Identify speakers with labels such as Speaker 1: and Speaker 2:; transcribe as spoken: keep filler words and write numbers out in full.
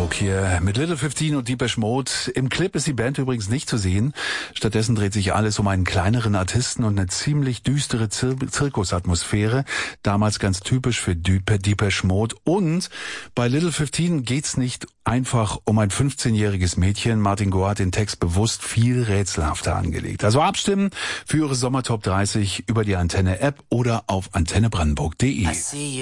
Speaker 1: Brandenburg hier mit Little fifteen und Depeche Mode. Im Clip ist die Band übrigens nicht zu sehen. Stattdessen dreht sich alles um einen kleineren Artisten und eine ziemlich düstere Zir- Zirkusatmosphäre. Damals ganz typisch für Depeche Mode. Und bei Little fifteen geht's nicht einfach um ein fünfzehnjähriges Mädchen. Martin Gore hat den Text bewusst viel rätselhafter angelegt. Also abstimmen für Ihre Sommertop dreißig über die Antenne-App oder auf antenne brandenburg punkt de.